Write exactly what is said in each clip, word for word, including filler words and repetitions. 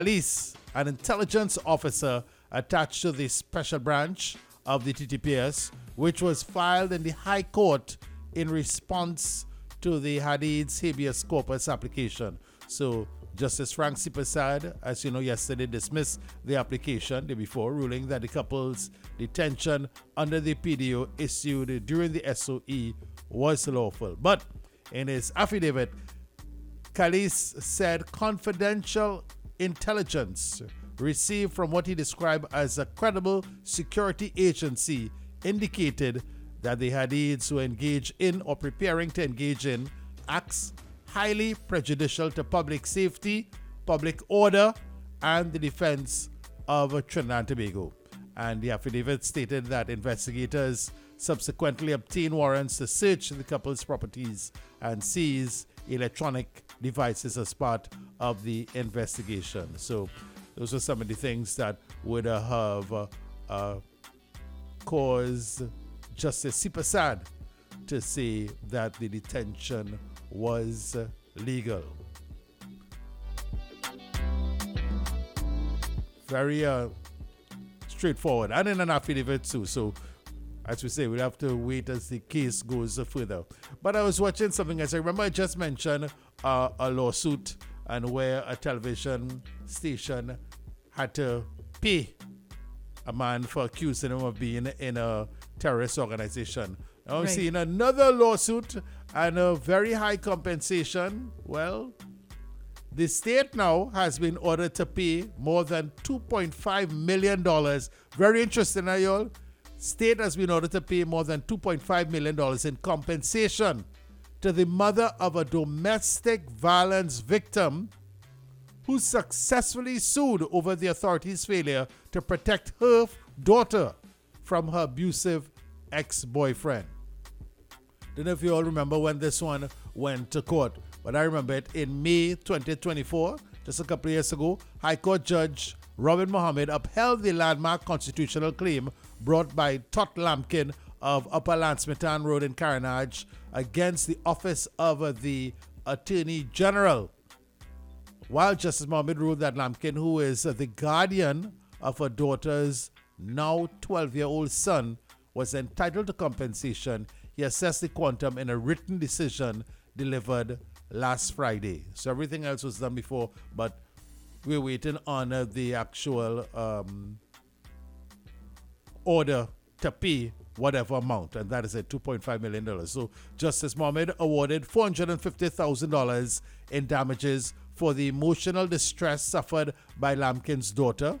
Police, an intelligence officer attached to the special branch of the T T P S, which was filed in the High Court in response to the Hadid's habeas corpus application. So Justice Frank C. Prasad, as you know, yesterday dismissed the application day before, ruling that the couple's detention under the P D O issued during the S O E was lawful. But in his affidavit, Khalis said confidential intelligence received from what he described as a credible security agency indicated that the Hadids were engaged in or preparing to engage in acts highly prejudicial to public safety, public order, and the defense of Trinidad and Tobago. And the affidavit stated that investigators subsequently obtained warrants to search the couple's properties and seize electronic devices as part of the investigation. So those are some of the things that would uh, have uh, uh, caused Justice C. Prasad to say that the detention was uh, legal. Very uh, straightforward, and in an affidavit too. So, as we say, we'll have to wait as the case goes further. But I was watching something, as I remember I just mentioned uh, a lawsuit and where a television station had to pay a man for accusing him of being in a terrorist organization. Now I'm Right. seeing another lawsuit and a very high compensation. Well, the state now has been ordered to pay more than two point five million dollars. Very interesting, now, y'all. State has been ordered to pay more than two point five million dollars in compensation to the mother of a domestic violence victim who successfully sued over the authorities' failure to protect her daughter from her abusive ex-boyfriend. Don't know if you all remember when this one went to court, but I remember it in May twenty twenty-four, just a couple of years ago. High Court Judge Robin Mohammed upheld the landmark constitutional claim brought by Tot Lampkin of Upper Lansmitan Road in Carenage against the Office of the Attorney General. While Justice Mohammed ruled that Lampkin, who is the guardian of her daughter's now twelve-year-old son, was entitled to compensation, he assessed the quantum in a written decision delivered last Friday. So everything else was done before, but we're waiting on uh, the actual um, order to pay whatever amount, and that is at two point five million dollars. So Justice Mohammed awarded four hundred fifty thousand dollars in damages for the emotional distress suffered by Lampkin's daughter,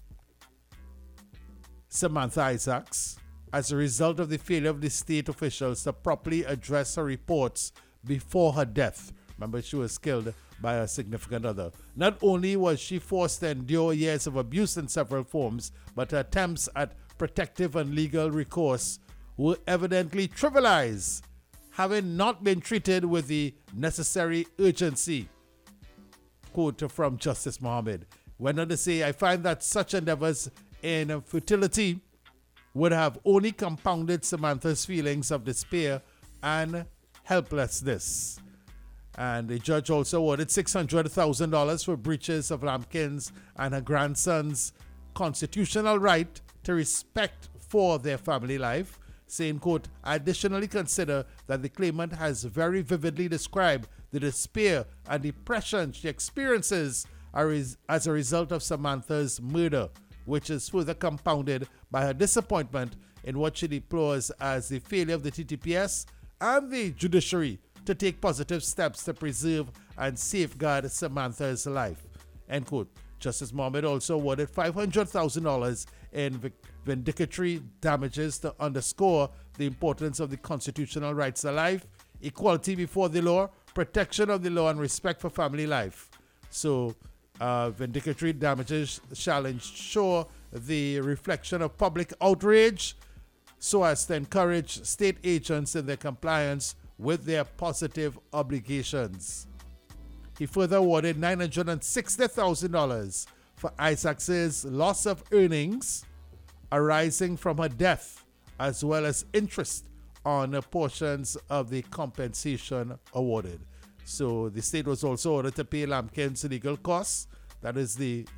Samantha Isaacs, as a result of the failure of the state officials to properly address her reports before her death. Remember, she was killed by a significant other. Not only was she forced to endure years of abuse in several forms, but her attempts at protective and legal recourse were evidently trivialized, having not been treated with the necessary urgency. Quote from Justice Mohammed. Went on to say, I find that such endeavors in futility would have only compounded Samantha's feelings of despair and helplessness. And the judge also awarded six hundred thousand dollars for breaches of Lampkin's and her grandson's constitutional right to respect for their family life, saying, quote, I additionally consider that the claimant has very vividly described the despair and depression she experiences as a result of Samantha's murder, which is further compounded by her disappointment in what she deplores as the failure of the T T P S and the judiciary to take positive steps to preserve and safeguard Samantha's life. End quote. Justice Mohammed also awarded five hundred thousand dollars in vindicatory damages to underscore the importance of the constitutional rights to life, equality before the law, protection of the law, and respect for family life. So, uh, vindicatory damages shall ensure the reflection of public outrage so as to encourage state agents in their compliance with their positive obligations. He further awarded nine hundred sixty thousand dollars for Isaacs' loss of earnings arising from her death, as well as interest on portions of the compensation awarded. So the state was also ordered to pay Lampkin's legal costs That is the